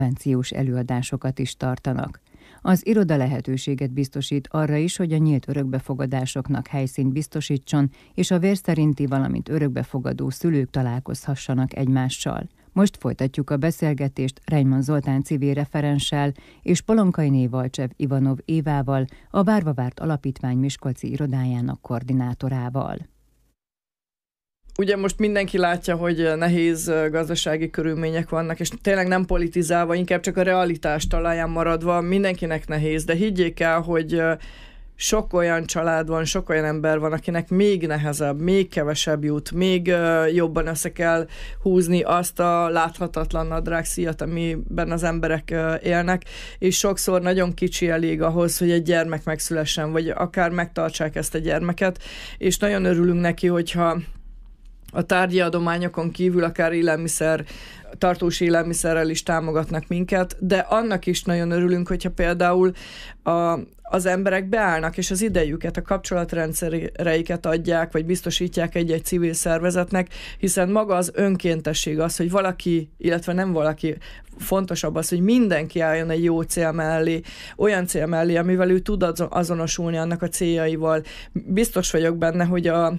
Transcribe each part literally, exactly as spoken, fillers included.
prevenciós előadásokat is tartanak. Az iroda lehetőséget biztosít arra is, hogy a nyílt örökbefogadásoknak helyszínt biztosítson, és a vérszerinti, valamint örökbefogadó szülők találkozhassanak egymással. Most folytatjuk a beszélgetést Reimann Zoltán civil referenssel és Polonkainé Valcsev Ivanov Évával, a Várva Várt Alapítvány miskolci irodájának koordinátorával. Ugye most mindenki látja, hogy nehéz gazdasági körülmények vannak, és tényleg nem politizálva, inkább csak a realitás talaján maradva, mindenkinek nehéz, de higgyék el, hogy sok olyan család van, sok olyan ember van, akinek még nehezebb, még kevesebb jut, még jobban össze kell húzni azt a láthatatlan nadrágszíjat, amiben az emberek élnek, és sokszor nagyon kicsi elég ahhoz, hogy egy gyermek megszülessen, vagy akár megtartsák ezt a gyermeket, és nagyon örülünk neki, hogyha a tárgyi adományokon kívül akár élelmiszer, tartós élelmiszerrel is támogatnak minket, de annak is nagyon örülünk, hogyha például a, az emberek beállnak, és az idejüket, a kapcsolatrendszereiket adják, vagy biztosítják egy-egy civil szervezetnek, hiszen maga az önkéntesség az, hogy valaki, illetve nem valaki, fontosabb az, hogy mindenki álljon egy jó cél mellé, olyan cél mellé, amivel ő tud azonosulni annak a céljaival. Biztos vagyok benne, hogy a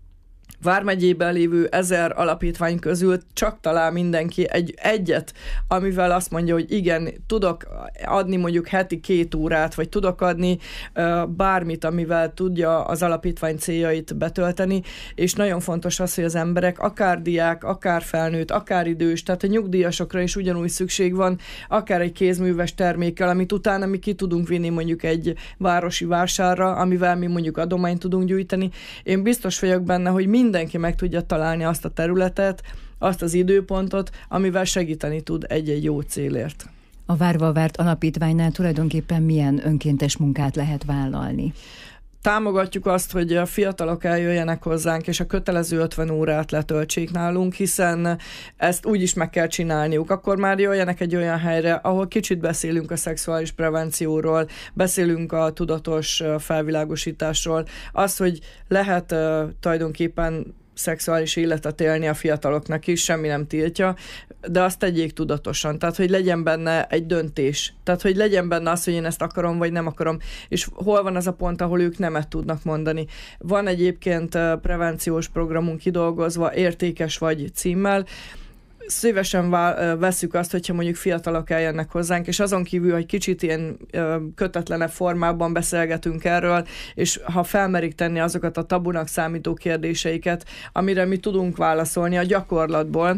Vármegyében lévő ezer alapítvány közül csak talál mindenki egy, egyet, amivel azt mondja, hogy igen, tudok adni mondjuk heti két órát, vagy tudok adni uh, bármit, amivel tudja az alapítvány céljait betölteni, és nagyon fontos az, hogy az emberek, akár diák, akár felnőtt, akár idős, tehát a nyugdíjasokra is ugyanúgy szükség van, akár egy kézműves termékkel, amit utána mi ki tudunk vinni mondjuk egy városi vásárra, amivel mi mondjuk adományt tudunk gyűjteni. Én biztos vagyok benne, hogy minden mindenki meg tudja találni azt a területet, azt az időpontot, amivel segíteni tud egy-egy jó célért. A Várva Várt Alapítványnál tulajdonképpen milyen önkéntes munkát lehet vállalni? Támogatjuk azt, hogy a fiatalok eljöjjenek hozzánk, és a kötelező ötven órát letöltsék nálunk, hiszen ezt úgy is meg kell csinálniuk. Akkor már jöjjenek egy olyan helyre, ahol kicsit beszélünk a szexuális prevencióról, beszélünk a tudatos felvilágosításról. Az, hogy lehet uh, tulajdonképpen szexuális életet élni a fiataloknak is, semmi nem tiltja, de azt tegyék tudatosan. Tehát, hogy legyen benne egy döntés. Tehát, hogy legyen benne az, hogy én ezt akarom, vagy nem akarom, és hol van az a pont, ahol ők nemet tudnak mondani. Van egyébként prevenciós programunk kidolgozva, Értékes vagy címmel. Szívesen vesszük azt, hogyha mondjuk fiatalok eljönnek hozzánk, és azon kívül, hogy kicsit ilyen kötetlenebb formában beszélgetünk erről, és ha felmerik tenni azokat a tabunak számító kérdéseiket, amire mi tudunk válaszolni a gyakorlatból,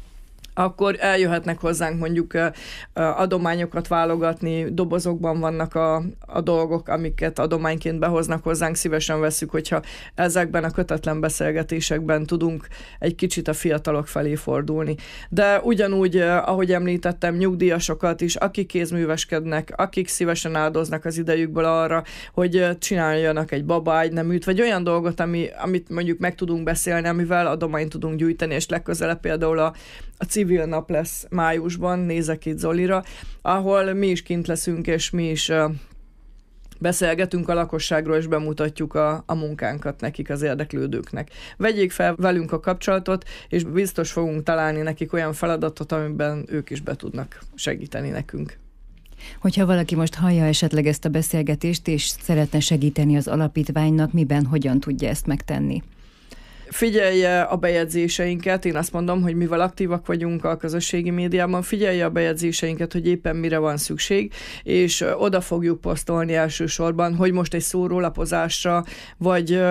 akkor eljöhetnek hozzánk mondjuk adományokat válogatni, dobozokban vannak a, a dolgok, amiket adományként behoznak hozzánk, szívesen vesszük, hogyha ezekben a kötetlen beszélgetésekben tudunk egy kicsit a fiatalok felé fordulni. De ugyanúgy, ahogy említettem, nyugdíjasokat is, akik kézműveskednek, akik szívesen áldoznak az idejükből arra, hogy csináljanak egy babágyneműt, vagy olyan dolgot, ami, amit mondjuk meg tudunk beszélni, amivel adományt tudunk gyűjteni, és legközelebb például a, a civil nap lesz májusban, nézek itt Zolira, ahol mi is kint leszünk, és mi is uh, beszélgetünk a lakosságról, és bemutatjuk a, a munkánkat nekik, az érdeklődőknek. Vegyék fel velünk a kapcsolatot, és biztos fogunk találni nekik olyan feladatot, amiben ők is be tudnak segíteni nekünk. Hogyha valaki most hallja esetleg ezt a beszélgetést, és szeretne segíteni az alapítványnak, miben, hogyan tudja ezt megtenni? Figyelje a bejegyzéseinket, én azt mondom, hogy mivel aktívak vagyunk a közösségi médiában, figyelje a bejegyzéseinket, hogy éppen mire van szükség, és oda fogjuk posztolni elsősorban, hogy most egy szórólapozásra, vagy...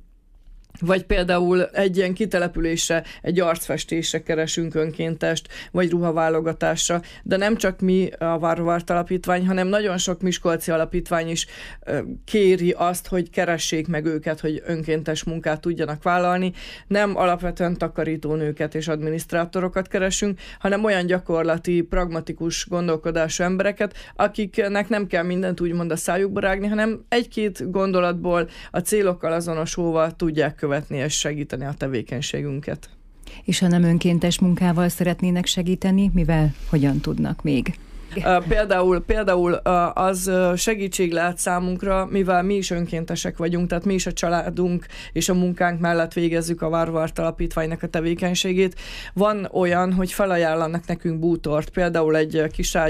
vagy például egy ilyen kitelepülésre, egy arcfestésre keresünk önkéntest, vagy ruhaválogatásra, de nem csak mi a Várva Várt Alapítvány, hanem nagyon sok miskolci alapítvány is kéri azt, hogy keressék meg őket, hogy önkéntes munkát tudjanak vállalni. Nem alapvetően takarítónőket és adminisztrátorokat keresünk, hanem olyan gyakorlati, pragmatikus gondolkodású embereket, akiknek nem kell mindent úgymond a szájukba rágni, hanem egy-két gondolatból a célokkal azonosulva tudják követni és segíteni a tevékenységünket. És ha nem önkéntes munkával szeretnének segíteni, mivel hogyan tudnak még? Például, például az segítség lehet számunkra, mivel mi is önkéntesek vagyunk, tehát mi is a családunk és a munkánk mellett végezzük a Varvart Alapítványnak a tevékenységét. Van olyan, hogy felajánlanak nekünk bútort, például egy kis